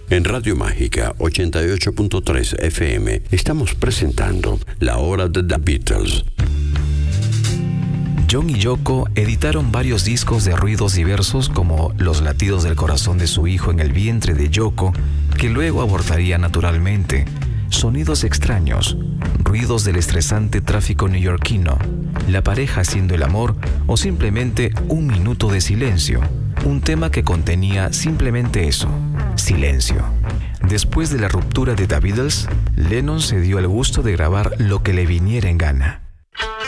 En Radio Mágica 88.3 FM estamos presentando La Hora de The Beatles. John y Yoko editaron varios discos de ruidos diversos como los latidos del corazón de su hijo en el vientre de Yoko, que luego abortaría naturalmente, sonidos extraños, ruidos del estresante tráfico neoyorquino, la pareja haciendo el amor o simplemente un minuto de silencio, un tema que contenía simplemente eso, silencio. Después de la ruptura de The Beatles, Lennon se dio el gusto de grabar lo que le viniera en gana.